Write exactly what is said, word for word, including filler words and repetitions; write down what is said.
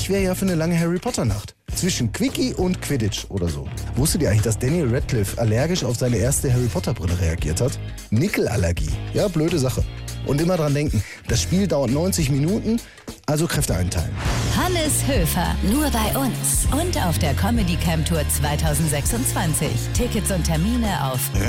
Ich wäre ja für eine lange Harry Potter Nacht. Zwischen Quickie und Quidditch oder so. Wusstet ihr eigentlich, dass Daniel Radcliffe allergisch auf seine erste Harry Potter Brille reagiert hat? Nickelallergie. Ja, blöde Sache. Und immer dran denken, das Spiel dauert neunzig Minuten, also Kräfte einteilen. Hannes Höfer, nur bei uns und auf der Comedy Camp Tour zwanzig sechsundzwanzig. Tickets und Termine auf